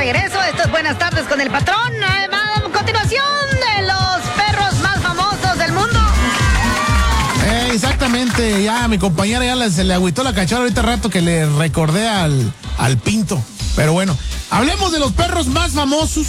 regreso. Esto es Buenas Tardes con el Patrón. Continuación de los perros más famosos del mundo. Exactamente, ya a mi compañera ya se le agüitó la cachorra ahorita rato que le recordé al Pinto. Pero bueno, hablemos de los perros más famosos.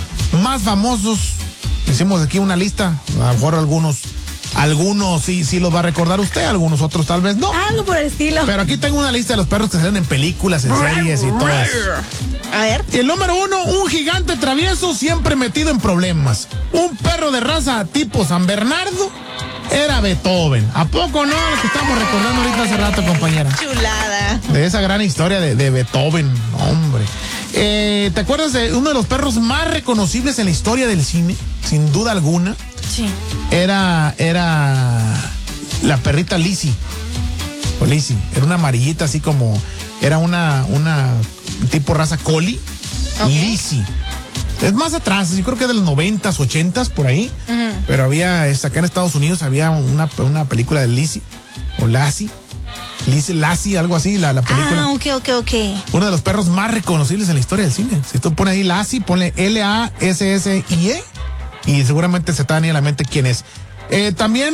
Hicimos aquí una lista, a lo mejor algunos sí los va a recordar usted, algunos otros tal vez no. Algo por el estilo. Pero aquí tengo una lista de los perros que salen en películas, en series y todo eso. A ver. Y el número 1, un gigante travieso siempre metido en problemas. Un perro de raza tipo San Bernardo era Beethoven. ¿A poco no? Lo que estamos recordando ahorita hace rato, compañera. Chulada. De esa gran historia de Beethoven, hombre. ¿Te acuerdas de uno de los perros más reconocibles en la historia del cine? Sin duda alguna. Sí. Era la perrita Lizzie. O Lizzie. Era una amarillita así como... Era una tipo raza collie. Okay. Lizzie. Es más atrás, yo creo que de los 90s, 80s, por ahí. Uh-huh. Pero había, acá en Estados Unidos había una película de Lizzie. O Lassie. Lassie, algo así, la película. Ok. Uno de los perros más reconocibles en la historia del cine. Si tú pones ahí Lassie, ponle Lassie. Y seguramente se te va a venir a la mente quién es. También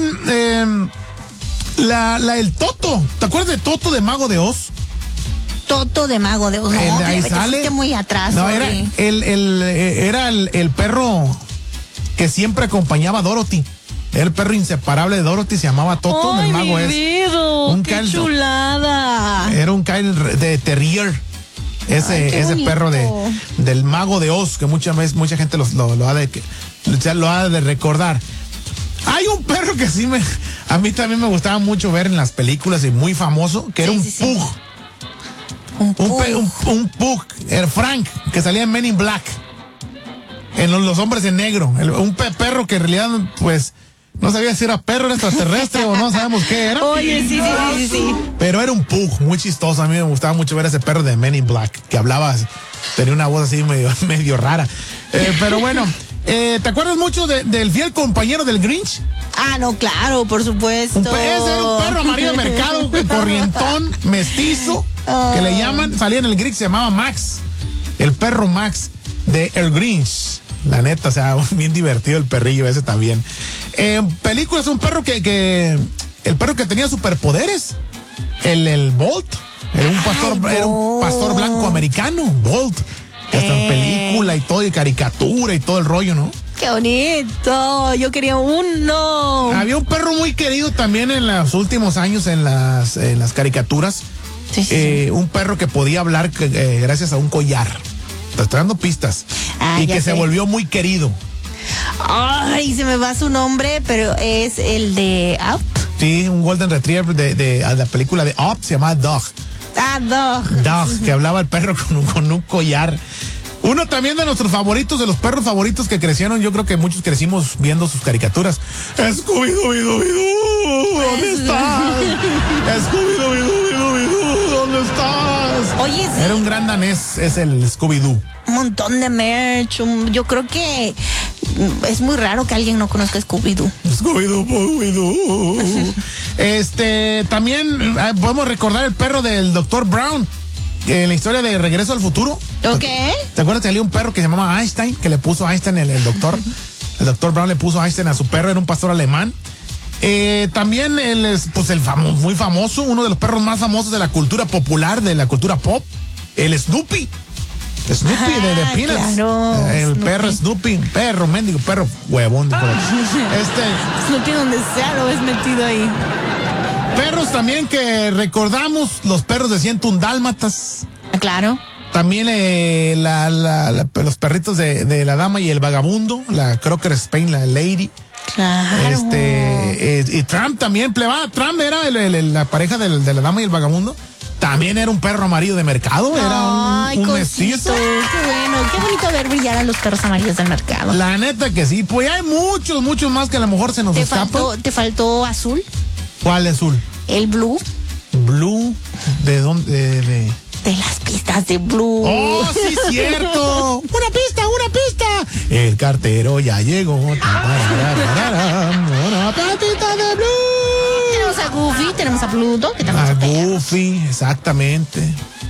el Toto. ¿Te acuerdas de Toto de Mago de Oz? Toto de Mago de Oz. No, ahí sale. Muy atrás. No, era el perro que siempre acompañaba a Dorothy. Era el perro inseparable de Dorothy, se llamaba Toto del Mago Oz. ¡Qué chulada! Era un Kyle de Terrier. Ese perro del Mago de Oz, que mucha gente lo ha de recordar. Hay un perro que a mí también me gustaba mucho ver en las películas y muy famoso, que era un pug. Un pug, el Frank, que salía en Men in Black. En los hombres en negro. Un perro que en realidad, pues, no sabía si era perro, era extraterrestre o no sabemos qué era. Oye, sí. Pero era un pug muy chistoso. A mí me gustaba mucho ver ese perro de Men in Black, que hablaba, tenía una voz así medio rara. Pero bueno, ¿te acuerdas mucho del fiel compañero del Grinch? Ah, no, claro, por supuesto. Ese era un perro amarillo de mercado, corrientón, mestizo, que le llaman, salía en el Grinch, se llamaba Max. El perro Max de El Grinch. La neta, o sea, bien divertido el perrillo ese también. En películas, un perro el perro que tenía superpoderes. El Bolt. Era un pastor blanco americano, Bolt. Que hasta en película y todo, y caricatura y todo el rollo, ¿no? ¡Qué bonito! Yo quería uno. Había un perro muy querido también en los últimos años en las caricaturas. Sí. Un perro que podía hablar gracias a un collar. Te estoy dando pistas. Y que se volvió muy querido. Ay, se me va su nombre, pero es el de Up. Sí, un Golden Retriever de la película de Up, se llamaba Dog. Dog, que hablaba el perro con un collar. Uno también de nuestros favoritos, de los perros favoritos que crecieron, yo creo que muchos crecimos viendo sus caricaturas. Scooby-Doo, ¿dónde estás? Scooby-Doo, ¿dónde estás? Oye, sí. Era un gran danés, es el Scooby-Doo. Un montón de merch. Yo creo que es muy raro que alguien no conozca Scooby-Doo. Scooby-Doo. También podemos recordar el perro del Dr. Brown. En la historia de Regreso al Futuro. ¿Ok? ¿Te acuerdas que salía un perro que se llamaba Einstein? Que le puso Einstein el doctor. El Dr. Brown le puso Einstein a su perro, era un pastor alemán. También muy famoso, uno de los perros más famosos de la cultura popular, de la cultura pop, el Snoopy. Snoopy de Peanuts. Claro, el Snoopy. Perro Snoopy, mendigo perro huevón. Snoopy donde sea lo ves metido ahí. Perros también que recordamos, los perros de 101 Dálmatas. Claro. También los perritos de la dama y el vagabundo, la Crocker Spain, la Lady. Claro. Y Trump también, Trump era la pareja de la dama y el vagabundo. También era un perro amarillo de mercado, era un mestizo. Qué bueno, qué bonito ver brillar a los perros amarillos del mercado. La neta que sí, pues hay muchos más que a lo mejor se nos escapan. ¿Te faltó azul? ¿Cuál azul? El Blue. ¿Blue? ¿De dónde? De las pistas de Blue. ¡Oh, sí, cierto! ¡Una pista! El cartero ya llegó. Una patita de Blue. Tenemos a Goofy, tenemos a Pluto. A Goofy, exactamente.